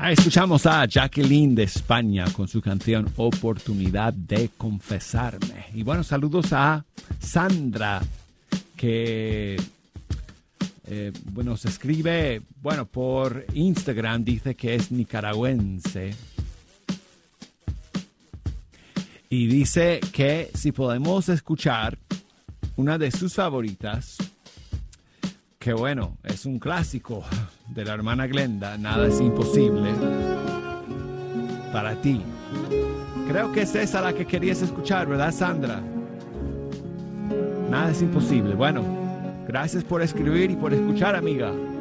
Escuchamos a Jacqueline de España con su canción Oportunidad de Confesarme. Y bueno, saludos a Sandra, que se escribe, por Instagram, dice que es nicaragüense. Y dice que si podemos escuchar una de sus favoritas, que es un clásico de la hermana Glenda, Nada es imposible, para ti. Creo que es esa la que querías escuchar, ¿verdad, Sandra? Nada es imposible. Bueno, gracias por escribir y por escuchar, amiga.